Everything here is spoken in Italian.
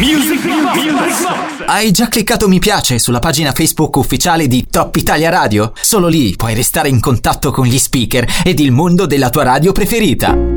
Hai già cliccato mi piace sulla pagina Facebook ufficiale di Top Italia Radio? Solo lì puoi restare in contatto con gli speaker ed il mondo della tua radio preferita.